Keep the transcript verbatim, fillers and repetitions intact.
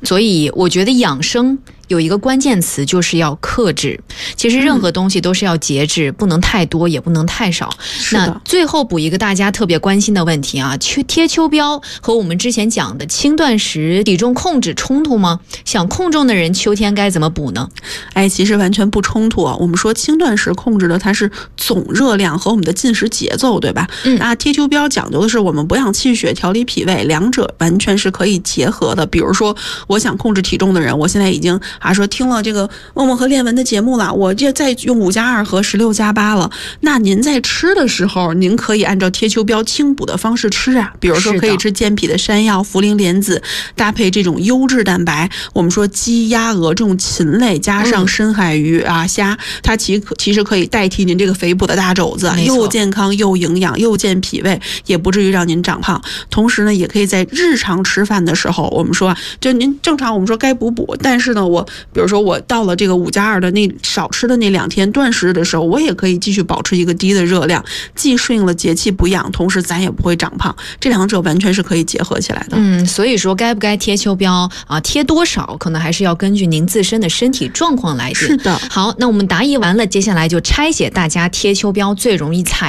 所以我觉得养生有一个关键词就是要克制，其实任何东西都是要节制，嗯、不能太多也不能太少。那最后补一个大家特别关心的问题啊，贴秋膘和我们之前讲的轻断食体重控制冲突吗？想控重的人秋天该怎么补呢？ 哎，其实完全不冲突啊。我们说轻断食控制的它是总热量和我们的进食节奏，对吧？嗯，那贴秋膘讲究的是我们不养气血、调理脾胃，两者完全是可以结合的。比如说，我想控制体重的人，我现在已经啊说听了这个默默和练文的节目了，我这再用五加二和十六加八了。那您在吃的时候，您可以按照贴秋膘轻补的方式吃啊，比如说可以吃健脾的山药、茯苓、莲子，搭配这种优质蛋白。我们说鸡、鸭、鹅这种禽类，加上深海鱼啊、虾，它其其实可以代替您这个肥补的大肘子，又健康又营养又健脾胃，也不至于让您长胖。同时呢，也可以在日常吃饭的时候，我们说啊，就您正常我们说该补补，但是呢，我比如说我到了这个五加二的那少吃的那两天断食的时候，我也可以继续保持一个低的热量，既顺应了节气补养，同时咱也不会长胖，这两者完全是可以结合起来的。 嗯，所以说该不该贴秋膘啊，贴多少可能还是要根据您自身的身体状况来定。 是的。 好，那我们答疑完了，接下来就拆解大家贴秋膘最容易踩